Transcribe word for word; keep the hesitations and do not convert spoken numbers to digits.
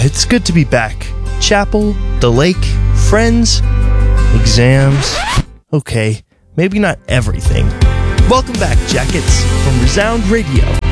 It's good to be back. Chapel, the lake, friends, exams. Okay, maybe not everything. Welcome back, Jackets, from Resound Radio.